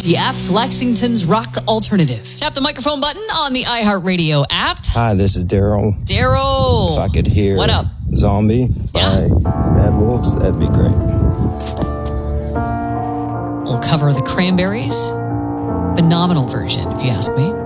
WTF, Lexington's rock alternative. Tap the microphone button on the iHeartRadio app. Hi, this is Daryl. Daryl. If I could hear What up? Zombie by Bad Wolves, that'd be great. We'll cover the Cranberries. Phenomenal version, if you ask me.